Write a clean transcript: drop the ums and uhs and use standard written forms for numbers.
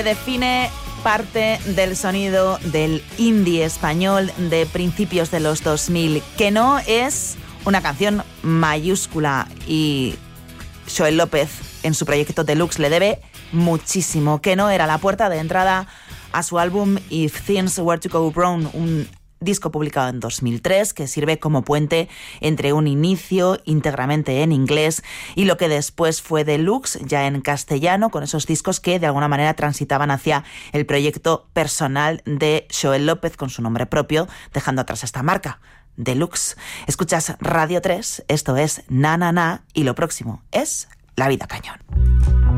Define parte del sonido del indie español de principios de los 2000, que no es una canción mayúscula, y Joel López en su proyecto Deluxe le debe muchísimo, que no era la puerta de entrada a su álbum If Things Were to Go Wrong, un disco publicado en 2003 que sirve como puente entre un inicio íntegramente en inglés y lo que después fue Deluxe, ya en castellano, con esos discos que de alguna manera transitaban hacia el proyecto personal de Joel López con su nombre propio, dejando atrás esta marca, Deluxe. Escuchas Radio 3, esto es Na Na Na, y lo próximo es La Vida Cañón.